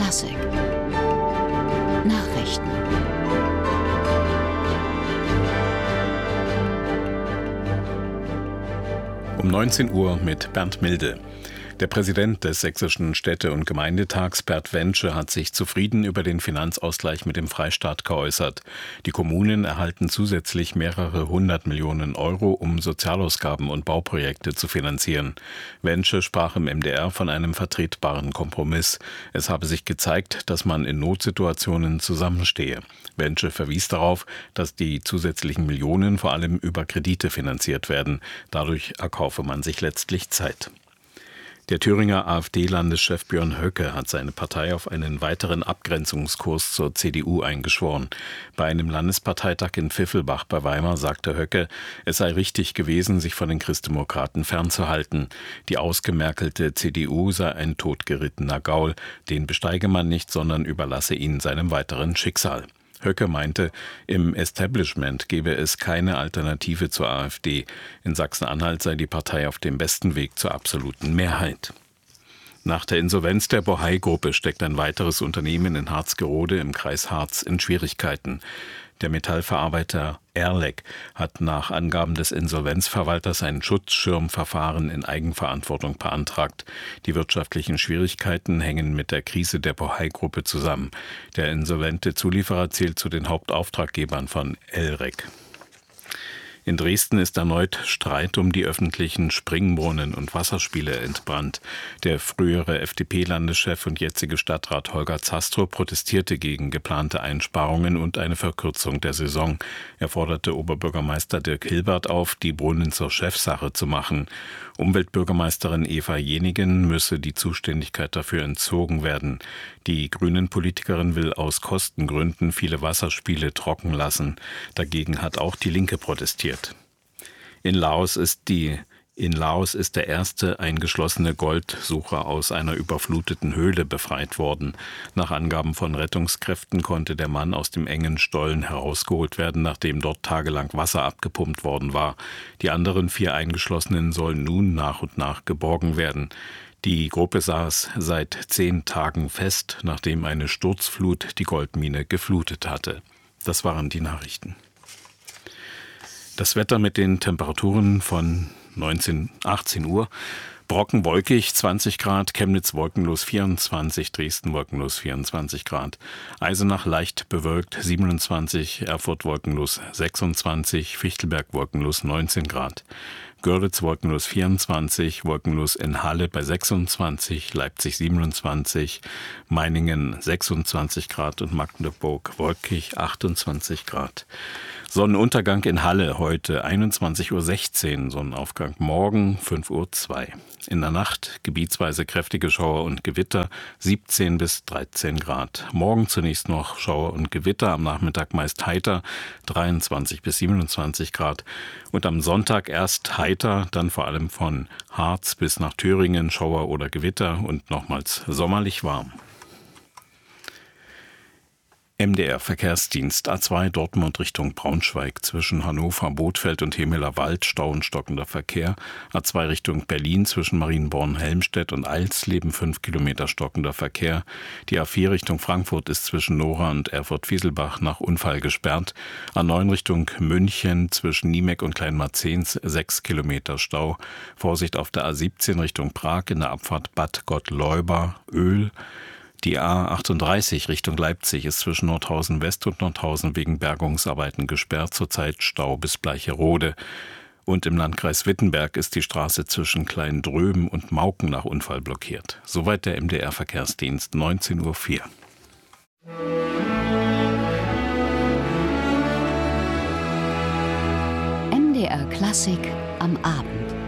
Klassik Nachrichten. Um 19 Uhr mit Bernd Milde. Der Präsident des Sächsischen Städte- und Gemeindetags, Bert Wensche, hat sich zufrieden über den Finanzausgleich mit dem Freistaat geäußert. Die Kommunen erhalten zusätzlich mehrere 100 Millionen Euro, um Sozialausgaben und Bauprojekte zu finanzieren. Wensche sprach im MDR von einem vertretbaren Kompromiss. Es habe sich gezeigt, dass man in Notsituationen zusammenstehe. Wensche verwies darauf, dass die zusätzlichen Millionen vor allem über Kredite finanziert werden. Dadurch erkaufe man sich letztlich Zeit. Der Thüringer AfD-Landeschef Björn Höcke hat seine Partei auf einen weiteren Abgrenzungskurs zur CDU eingeschworen. Bei einem Landesparteitag in Pfiffelbach bei Weimar sagte Höcke, es sei richtig gewesen, sich von den Christdemokraten fernzuhalten. Die ausgemerkelte CDU sei ein totgerittener Gaul, den besteige man nicht, sondern überlasse ihn seinem weiteren Schicksal. Höcke meinte, im Establishment gebe es keine Alternative zur AfD. In Sachsen-Anhalt sei die Partei auf dem besten Weg zur absoluten Mehrheit. Nach der Insolvenz der Bohai-Gruppe steckt ein weiteres Unternehmen in Harzgerode im Kreis Harz in Schwierigkeiten. Der Metallverarbeiter Erlec hat nach Angaben des Insolvenzverwalters ein Schutzschirmverfahren in Eigenverantwortung beantragt. Die wirtschaftlichen Schwierigkeiten hängen mit der Krise der Bohai-Gruppe zusammen. Der insolvente Zulieferer zählt zu den Hauptauftraggebern von Elrec. In Dresden ist erneut Streit um die öffentlichen Springbrunnen und Wasserspiele entbrannt. Der frühere FDP-Landeschef und jetzige Stadtrat Holger Zastrow protestierte gegen geplante Einsparungen und eine Verkürzung der Saison. Er forderte Oberbürgermeister Dirk Hilbert auf, die Brunnen zur Chefsache zu machen. Umweltbürgermeisterin Eva Jenigen müsse die Zuständigkeit dafür entzogen werden. Die Grünen-Politikerin will aus Kostengründen viele Wasserspiele trocken lassen. Dagegen hat auch die Linke protestiert. In Laos ist der erste eingeschlossene Goldsucher aus einer überfluteten Höhle befreit worden. Nach Angaben von Rettungskräften konnte der Mann aus dem engen Stollen herausgeholt werden, nachdem dort tagelang Wasser abgepumpt worden war. Die anderen 4 Eingeschlossenen sollen nun nach und nach geborgen werden. Die Gruppe saß seit 10 Tagen fest, nachdem eine Sturzflut die Goldmine geflutet hatte. Das waren die Nachrichten. Das Wetter mit den Temperaturen von 18 Uhr. Brocken wolkig 20 Grad, Chemnitz wolkenlos 24, Dresden wolkenlos 24 Grad, Eisenach leicht bewölkt 27, Erfurt wolkenlos 26, Fichtelberg wolkenlos 19 Grad, Görlitz wolkenlos 24, wolkenlos in Halle bei 26, Leipzig 27, Meiningen 26 Grad und Magdeburg wolkig 28 Grad. Sonnenuntergang in Halle heute 21:16 Uhr, Sonnenaufgang morgen 5:02 Uhr. In der Nacht gebietsweise kräftige Schauer und Gewitter 17 bis 13 Grad. Morgen zunächst noch Schauer und Gewitter, am Nachmittag meist heiter 23 bis 27 Grad. Und am Sonntag erst heiter, dann vor allem von Harz bis nach Thüringen Schauer oder Gewitter und nochmals sommerlich warm. MDR Verkehrsdienst A2 Dortmund Richtung Braunschweig zwischen Hannover, Bothfeld und Hemeler Wald Stau und stockender Verkehr. A2 Richtung Berlin zwischen Marienborn, Helmstedt und Eilsleben 5 Kilometer stockender Verkehr. Die A4 Richtung Frankfurt ist zwischen Nora und Erfurt-Wieselbach nach Unfall gesperrt. A9 Richtung München zwischen Niemeck und Kleinmarzens 6 Kilometer Stau. Vorsicht auf der A17 Richtung Prag in der Abfahrt Bad Gottleuba Öl. Die A38 Richtung Leipzig ist zwischen Nordhausen West und Nordhausen wegen Bergungsarbeiten gesperrt, zurzeit Stau bis Bleicherode. Und im Landkreis Wittenberg ist die Straße zwischen Kleindröben und Mauken nach Unfall blockiert. Soweit der MDR Verkehrsdienst, 19:04 Uhr. MDR Klassik am Abend.